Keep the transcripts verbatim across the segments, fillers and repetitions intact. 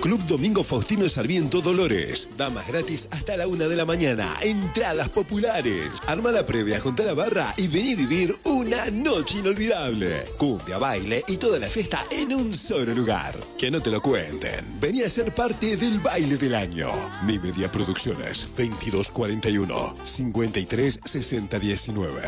Club Domingo Faustino Sarmiento Dolores. Damas gratis hasta la una de la mañana. Entradas populares. Arma la previa, junta la barra y vení a vivir una noche inolvidable. Cumbia, baile y toda la fiesta en un solo lugar. Que no te lo cuenten. Vení a ser parte del baile del año. Mi Media Producciones, veintidós cuarenta y uno, cincuenta y tres sesenta diecinueve.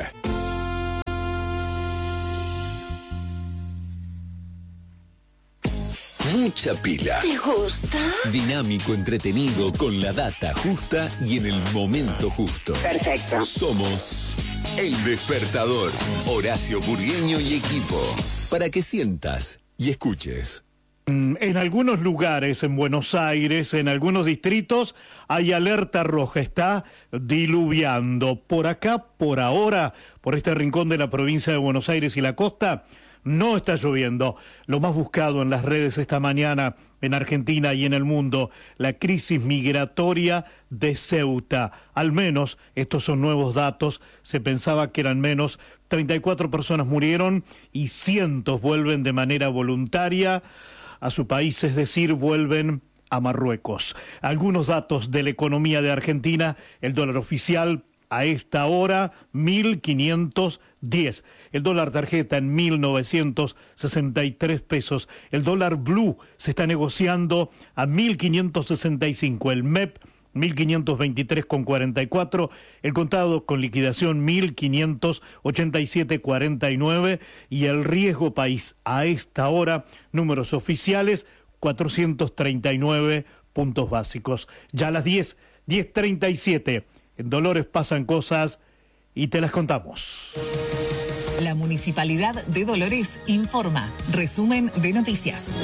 Mucha pila. ¿Te gusta? Dinámico, entretenido, con la data justa y en el momento justo. Perfecto. Somos El Despertador. Horacio Burgueño y equipo. Para que sientas y escuches. En algunos lugares, en Buenos Aires, en algunos distritos, hay alerta roja, está diluviando. Por acá, por ahora, por este rincón de la provincia de Buenos Aires y la costa, no está lloviendo. Lo más buscado en las redes esta mañana en Argentina y en el mundo, la crisis migratoria de Ceuta. Al menos, estos son nuevos datos, se pensaba que eran menos. treinta y cuatro personas murieron y cientos vuelven de manera voluntaria a su país, es decir, vuelven a Marruecos. Algunos datos de la economía de Argentina: el dólar oficial a esta hora, mil quinientos diez. El dólar tarjeta en mil novecientos sesenta y tres pesos. El dólar blue se está negociando a mil quinientos sesenta y cinco. El M E P, mil quinientos veintitrés con cuarenta y cuatro. El contado con liquidación, mil quinientos ochenta y siete con cuarenta y nueve. Y el riesgo país a esta hora, números oficiales, cuatrocientos treinta y nueve puntos básicos. Ya a las diez, diez treinta y siete. En Dolores pasan cosas y te las contamos. La Municipalidad de Dolores informa. Resumen de noticias.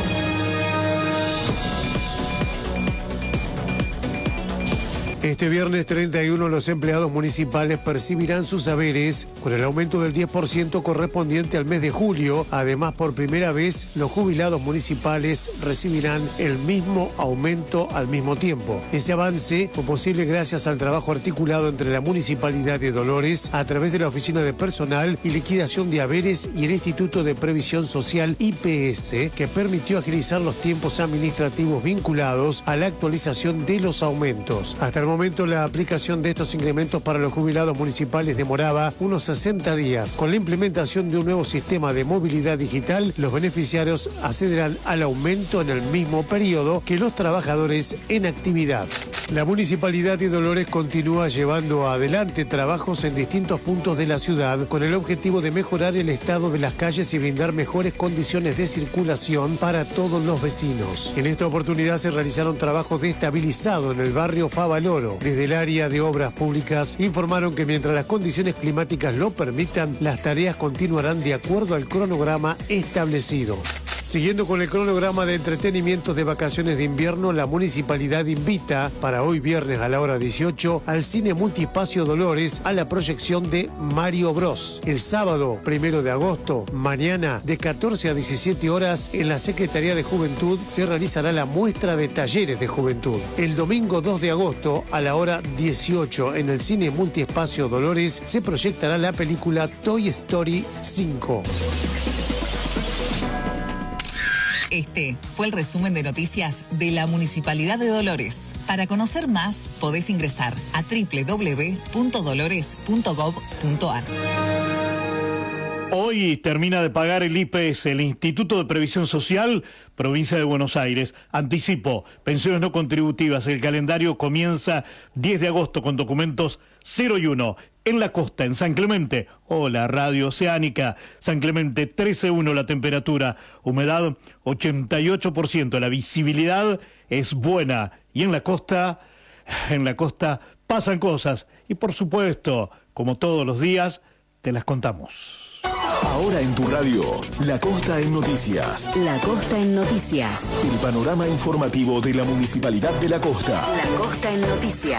Este viernes treinta y uno los empleados municipales percibirán sus haberes con el aumento del diez por ciento correspondiente al mes de julio. Además, por primera vez, los jubilados municipales recibirán el mismo aumento al mismo tiempo. Ese avance fue posible gracias al trabajo articulado entre la Municipalidad de Dolores a través de la Oficina de Personal y Liquidación de Haberes y el Instituto de Previsión Social I P S, que permitió agilizar los tiempos administrativos vinculados a la actualización de los aumentos. Hasta el momento, la aplicación de estos incrementos para los jubilados municipales demoraba unos sesenta días. Con la implementación de un nuevo sistema de movilidad digital, los beneficiarios accederán al aumento en el mismo periodo que los trabajadores en actividad. La Municipalidad de Dolores continúa llevando adelante trabajos en distintos puntos de la ciudad con el objetivo de mejorar el estado de las calles y brindar mejores condiciones de circulación para todos los vecinos. En esta oportunidad se realizaron trabajos de estabilizado en el barrio Favaloro. Desde el área de obras públicas informaron que mientras las condiciones climáticas lo permitan, las tareas continuarán de acuerdo al cronograma establecido. Siguiendo con el cronograma de entretenimiento de vacaciones de invierno, la Municipalidad invita para hoy viernes a la hora dieciocho al Cine Multiespacio Dolores a la proyección de Mario Bros. El sábado primero de agosto, mañana de catorce a diecisiete horas, en la Secretaría de Juventud se realizará la muestra de talleres de juventud. El domingo dos de agosto a la hora dieciocho en el Cine Multiespacio Dolores se proyectará la película Toy Story cinco. Este fue el resumen de noticias de la Municipalidad de Dolores. Para conocer más, podés ingresar a doble u doble u doble u punto dolores punto gob punto ar. Hoy termina de pagar el I P S, el Instituto de Previsión Social, Provincia de Buenos Aires. Anticipo, pensiones no contributivas. El calendario comienza diez de agosto con documentos cero y uno. En la costa, en San Clemente, hola, Radio Oceánica, San Clemente trece uno la temperatura, humedad ochenta y ocho por ciento, la visibilidad es buena. Y en la costa, en la costa pasan cosas. Y por supuesto, como todos los días, te las contamos. Ahora en tu radio, La Costa en Noticias. La Costa en Noticias. El panorama informativo de la Municipalidad de La Costa. La Costa en Noticias.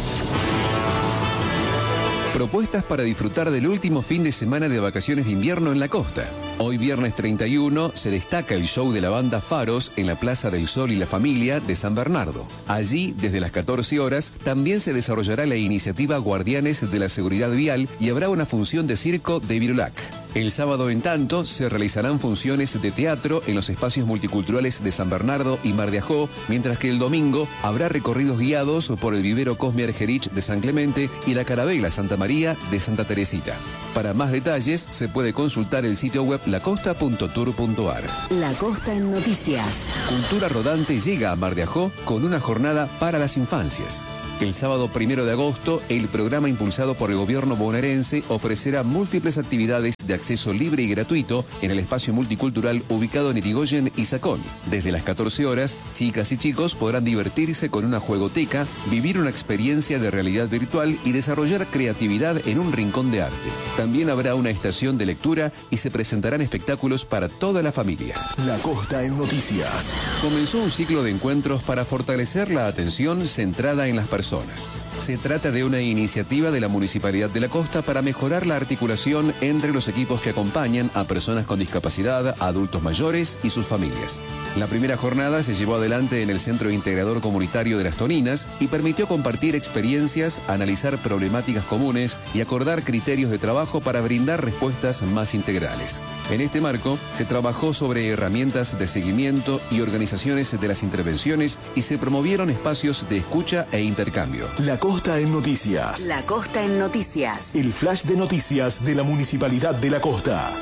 Propuestas para disfrutar del último fin de semana de vacaciones de invierno en la costa. Hoy viernes treinta y uno se destaca el show de la banda Faros en la Plaza del Sol y la Familia de San Bernardo. Allí, desde las catorce horas, también se desarrollará la iniciativa Guardianes de la Seguridad Vial y habrá una función de circo de Virulac. El sábado, en tanto, se realizarán funciones de teatro en los espacios multiculturales de San Bernardo y Mar de Ajó, mientras que el domingo habrá recorridos guiados por el vivero Cosme Argerich de San Clemente y la Carabela Santa María de Santa Teresita. Para más detalles, se puede consultar el sitio web lacosta punto tour punto ar. La Costa en Noticias. Cultura Rodante llega a Mar de Ajó con una jornada para las infancias. El sábado primero de agosto, el programa impulsado por el gobierno bonaerense ofrecerá múltiples actividades de acceso libre y gratuito en el espacio multicultural ubicado en Irigoyen y Sacón. Desde las catorce horas, chicas y chicos podrán divertirse con una juegoteca, vivir una experiencia de realidad virtual y desarrollar creatividad en un rincón de arte. También habrá una estación de lectura y se presentarán espectáculos para toda la familia. La Costa en Noticias. Comenzó un ciclo de encuentros para fortalecer la atención centrada en las personas. Se trata de una iniciativa de la Municipalidad de la Costa para mejorar la articulación entre los equipos que acompañan a personas con discapacidad, adultos mayores y sus familias. La primera jornada se llevó adelante en el Centro Integrador Comunitario de Las Toninas y permitió compartir experiencias, analizar problemáticas comunes y acordar criterios de trabajo para brindar respuestas más integrales. En este marco, se trabajó sobre herramientas de seguimiento y organizaciones de las intervenciones y se promovieron espacios de escucha e intercambio. La Costa en Noticias. La Costa en Noticias. El flash de noticias de la Municipalidad de la Costa.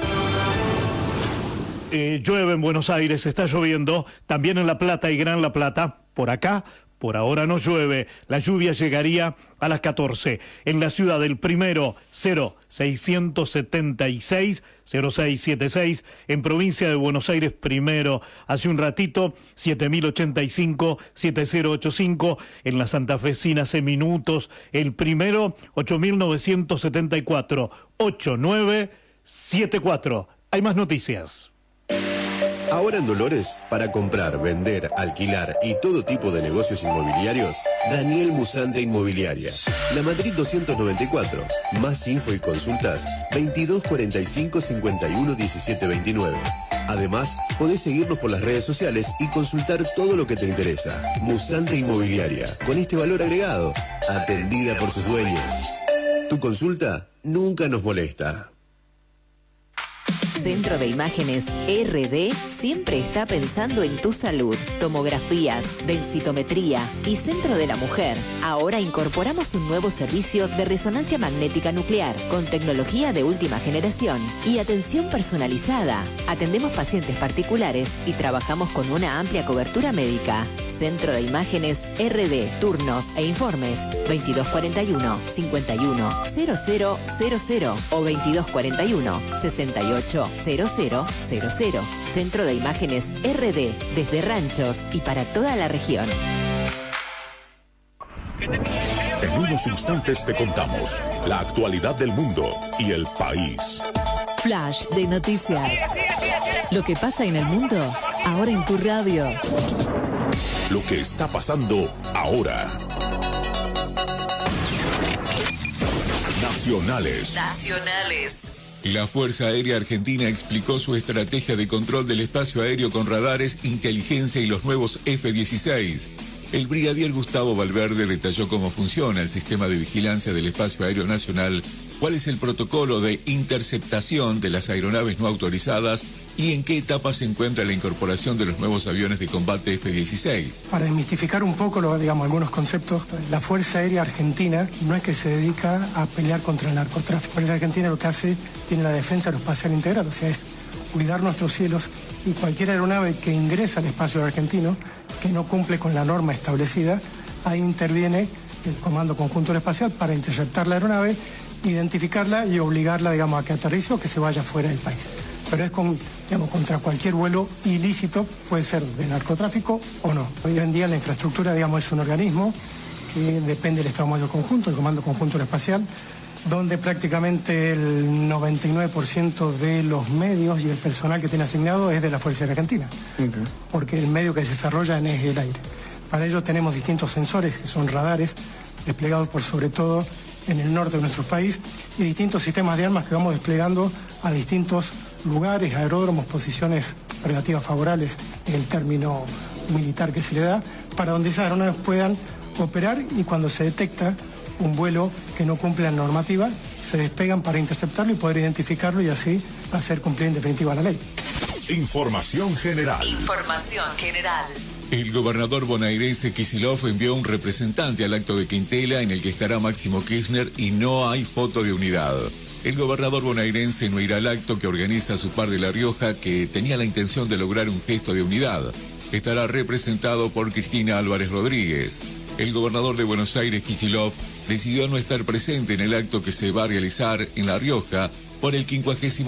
Eh, llueve en Buenos Aires, está lloviendo, también en La Plata y Gran La Plata. Por acá, por ahora no llueve, la lluvia llegaría a las catorce. En la ciudad del primero, cero seiscientos setenta y seis cero seis setenta y seis. En provincia de Buenos Aires, primero, hace un ratito, siete mil ochenta y cinco siete cero ocho cinco. En la santafesina, hace minutos, el primero, ocho mil novecientos setenta y cuatro ocho nueve siete cuatro. Hay más noticias. Ahora en Dolores, para comprar, vender, alquilar y todo tipo de negocios inmobiliarios, Daniel Musante Inmobiliaria. La Madrid doscientos noventa y cuatro. Más info y consultas, veintidós cuarenta y cinco cincuenta y uno diecisiete veintinueve. Además, podés seguirnos por las redes sociales y consultar todo lo que te interesa. Musante Inmobiliaria, con este valor agregado, atendida por sus dueños. Tu consulta nunca nos molesta. Centro de Imágenes R D siempre está pensando en tu salud. Tomografías, densitometría y Centro de la Mujer. Ahora incorporamos un nuevo servicio de resonancia magnética nuclear con tecnología de última generación y atención personalizada. Atendemos pacientes particulares y trabajamos con una amplia cobertura médica. Centro de Imágenes R D. Turnos e informes veintidós cuarenta y uno cincuenta y uno cero cero cero cero o veintidós cuarenta y uno sesenta y ocho cero cero cero cero. Centro de Imágenes R D, desde Ranchos y para toda la región. En unos instantes te contamos la actualidad del mundo y el país. Flash de noticias. Lo que pasa en el mundo, ahora en tu radio. Lo que está pasando ahora. Nacionales. Nacionales. La Fuerza Aérea Argentina explicó su estrategia de control del espacio aéreo con radares, inteligencia y los nuevos F dieciséis. El brigadier Gustavo Valverde detalló cómo funciona el sistema de vigilancia del espacio aéreo nacional, cuál es el protocolo de interceptación de las aeronaves no autorizadas y en qué etapa se encuentra la incorporación de los nuevos aviones de combate F dieciséis. Para desmistificar un poco, lo, digamos, algunos conceptos, la Fuerza Aérea Argentina no es que se dedica a pelear contra el narcotráfico. La Fuerza Argentina lo que hace, tiene la defensa aeroespacial integrada, o sea, es cuidar nuestros cielos y cualquier aeronave que ingresa al espacio argentino, que no cumple con la norma establecida, ahí interviene el Comando Conjunto Aeroespacial para interceptar la aeronave, identificarla y obligarla, digamos, a que aterrice o que se vaya fuera del país. Pero es con, digamos, contra cualquier vuelo ilícito, puede ser de narcotráfico o no. Hoy en día la infraestructura, digamos, es un organismo que depende del Estado Mayor Conjunto, el Comando Conjunto Aeroespacial, donde prácticamente el noventa y nueve por ciento de los medios y el personal que tiene asignado es de la Fuerza Aérea Argentina, okay. Porque el medio que se desarrolla es el aire. Para ello tenemos distintos sensores, que son radares, desplegados por sobre todo en el norte de nuestro país, y distintos sistemas de armas que vamos desplegando a distintos lugares, aeródromos, posiciones relativas favorables en el término militar que se le da, para donde esas aeronaves puedan operar y cuando se detecta un vuelo que no cumple la normativa, se despegan para interceptarlo y poder identificarlo y así va a ser cumplir en definitiva la ley. Información general. Información general. El gobernador bonaerense Kicillof envió un representante al acto de Quintela en el que estará Máximo Kirchner y no hay foto de unidad. El gobernador bonaerense no irá al acto que organiza su par de La Rioja, que tenía la intención de lograr un gesto de unidad. Estará representado por Cristina Álvarez Rodríguez. El gobernador de Buenos Aires, Kicillof, decidió no estar presente en el acto que se va a realizar en La Rioja por el quincuagésimo